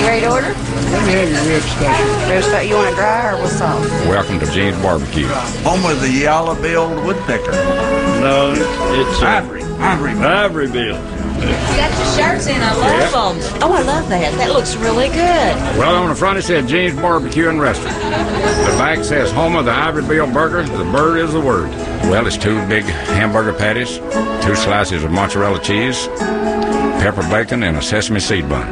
You ready to order? Let me have your rib special. Rib special. You want it dry or with salt? Welcome to Gene's Barbecue. Home of the yellow-billed woodpecker. No, it's Ivory-billed. You got your shirts in. I love them. Oh, I love that. That looks really good. Well, on the front it says Gene's Barbecue and Restaurant. The back says home of the Ivory-billed burger. The bird is the word. Well, it's 2 big hamburger patties, 2 slices of mozzarella cheese, pepper bacon, and a sesame seed bun.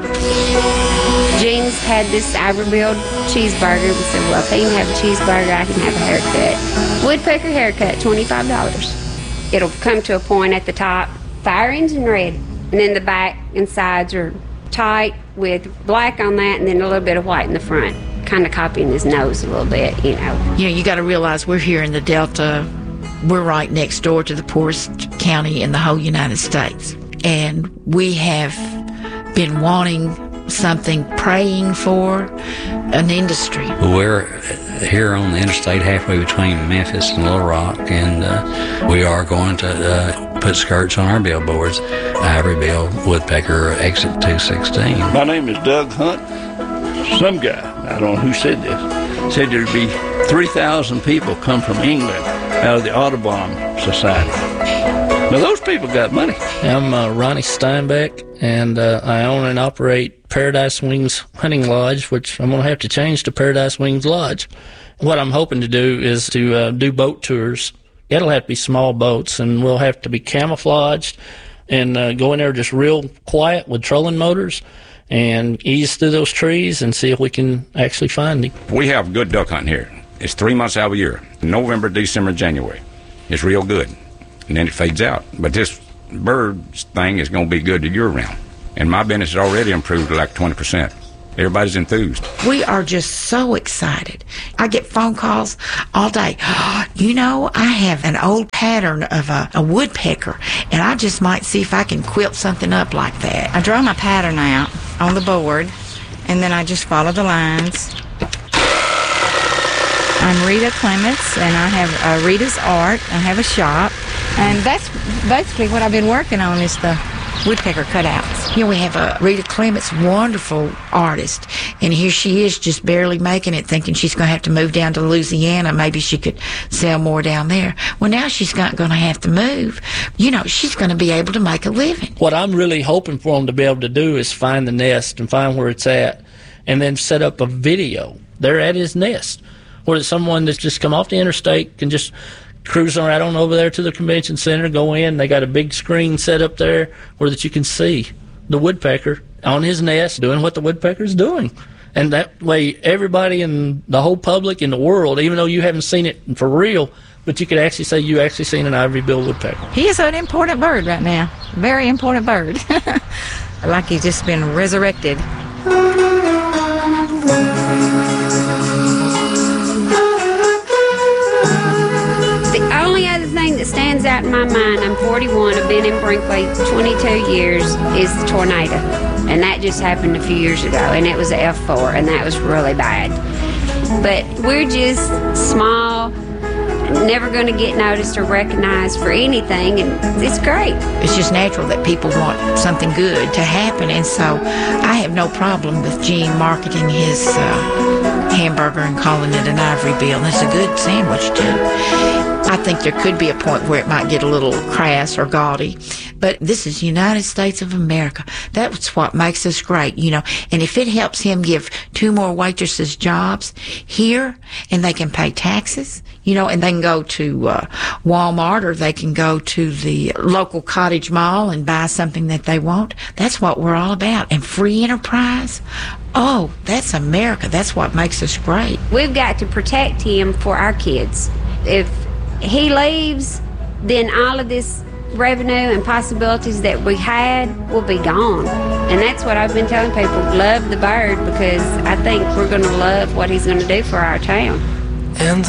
Gene's had this Ivory-billed cheeseburger. We said, well, if he can have a cheeseburger, I can have a haircut. Woodpecker haircut, $25. It'll come to a point at the top, fire engine red, and then the back and sides are tight with black on that and then a little bit of white in the front, kind of copying his nose a little bit, you know. You know, you got to realize we're here in the Delta. We're right next door to the poorest county in the whole United States. And we have been wanting something, praying for an industry. We're here on the interstate halfway between Memphis and Little Rock, and we are going to put skirts on our billboards. Ivory-billed woodpecker, exit 216. My name is Doug Hunt. Some guy, I don't know who said this, said there'd be 3,000 people come from England out of the Audubon Society. Now, those people got money. I'm Ronnie Steinbeck, and I own and operate Paradise Wings Hunting Lodge, which I'm going to have to change to Paradise Wings Lodge. What I'm hoping to do is to do boat tours. It'll have to be small boats, and we'll have to be camouflaged and go in there just real quiet with trolling motors and ease through those trees and see if we can actually find him. We have good duck hunting here. It's 3 months out of the year, November, December, January. It's real good, and then it fades out. But this birds thing is going to be good year-round, and my business has already improved to like 20%. Everybody's enthused. We are just so excited. I get phone calls all day. You know, I have an old pattern of a woodpecker, and I just might see if I can quilt something up like that. I draw my pattern out on the board, and then I just follow the lines. I'm Rita Clements, and I have Rita's Art. I have a shop, and that's basically what I've been working on is the woodpecker cutouts. Here we have Rita Clements, wonderful artist, and here she is just barely making it, thinking she's going to have to move down to Louisiana. Maybe she could sell more down there. Well, now she's not going to have to move. You know, she's going to be able to make a living. What I'm really hoping for them to be able to do is find the nest and find where it's at, and then set up a video there at his nest, where someone that's just come off the interstate can just cruise right on over there to the convention center, go in. They got a big screen set up there where that you can see the woodpecker on his nest doing what the woodpecker's doing. And that way everybody in the whole public in the world, even though you haven't seen it for real, but you could actually say you actually seen an ivory-billed woodpecker. He is an important bird right now. Very important bird. Like he's just been resurrected. That stands out in my mind, I'm 41, I've been in Brinkley 22 years, is the tornado. And that just happened a few years ago, and it was a F4, and that was really bad. But we're just small, never going to get noticed or recognized for anything, and it's great. It's just natural that people want something good to happen, and so I have no problem with Gene marketing his hamburger and calling it an Ivory-billed. It's a good sandwich, too. I think there could be a point where it might get a little crass or gaudy, but this is United States of America. That's what makes us great, you know. And if it helps him give 2 more waitresses jobs here, and they can pay taxes, you know, and they can go to Walmart, or they can go to the local cottage mall and buy something that they want, that's what we're all about. And free enterprise, oh, that's America. That's what makes us great. We've got to protect him for our kids. If he leaves, then all of this revenue and possibilities that we had will be gone. And that's what I've been telling people, love the bird, because I think we're going to love what he's going to do for our town. And